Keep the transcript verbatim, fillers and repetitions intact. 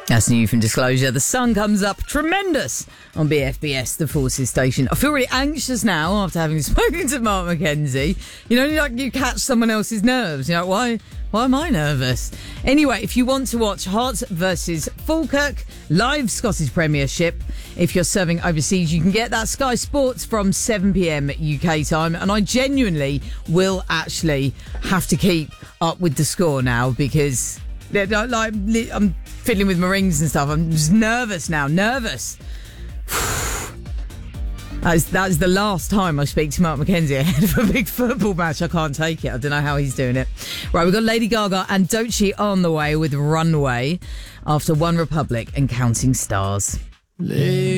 That's new from Disclosure. The sun comes up tremendous on B F B S, the Forces station. I feel really anxious now after having spoken to Mark McKenzie. You know, like you catch someone else's nerves. You know, why why am I nervous? Anyway, if you want to watch Hearts versus Falkirk, live Scottish Premiership, if you're serving overseas, you can get that Sky Sports from seven p.m. U K time. And I genuinely will actually have to keep up with the score now because... Like, I'm fiddling with my rings and stuff. I'm just nervous now. Nervous. That is, that is the last time I speak to Mark McKenzie ahead of a big football match. I can't take it. I don't know how he's doing it. Right, we've got Lady Gaga and Doechii on the way with Runway after One Republic and Counting Stars.